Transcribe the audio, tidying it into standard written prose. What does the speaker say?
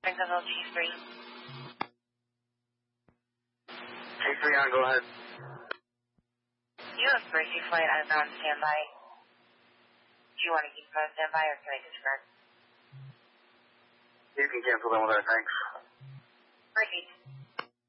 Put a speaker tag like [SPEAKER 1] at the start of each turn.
[SPEAKER 1] Jacksonville G3.
[SPEAKER 2] G3 on, go ahead.
[SPEAKER 1] You have Mercy flight outbound standby. Do you want to keep on standby or can I discard?
[SPEAKER 2] You can cancel them with our thanks.
[SPEAKER 1] Mercy.